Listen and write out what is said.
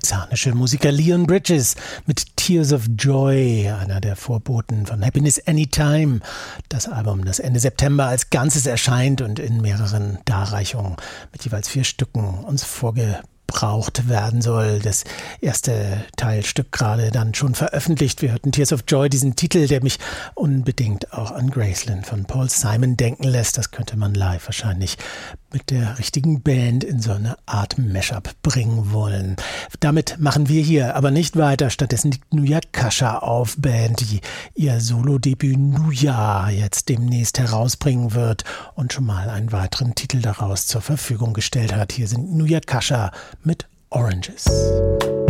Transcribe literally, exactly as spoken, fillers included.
texanische Musiker Leon Bridges mit Tears of Joy, einer der Vorboten von Happiness Anytime. Das Album, das Ende September als Ganzes erscheint und in mehreren Darreichungen mit jeweils vier Stücken uns vorgebracht werden soll. Das erste Teilstück gerade dann schon veröffentlicht. Wir hörten Tears of Joy, diesen Titel, der mich unbedingt auch an Graceland von Paul Simon denken lässt. Das könnte man live wahrscheinlich mit der richtigen Band in so eine Art Mashup bringen wollen. Damit machen wir hier aber nicht weiter. Stattdessen liegt Nuyakasha auf, Band, die ihr Solo-Debüt Nuya jetzt demnächst herausbringen wird und schon mal einen weiteren Titel daraus zur Verfügung gestellt hat. Hier sind Nuyakasha mit Oranges.